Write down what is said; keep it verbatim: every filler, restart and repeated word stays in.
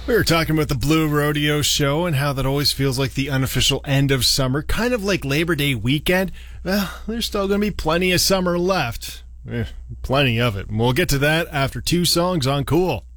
We were talking about the Blue Rodeo Show and how that always feels like the unofficial end of summer, kind of like Labor Day weekend. Well, there's still going to be plenty of summer left. Eh, plenty of it. We'll get to that after two songs on Cool.